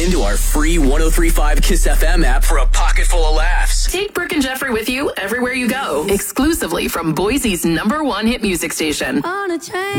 into our free 103.5 Kiss FM app for a pocket full of laughs. Take Brooke and Jeffrey with you everywhere you go. Exclusively from Boise's #1 hit music station. On a train.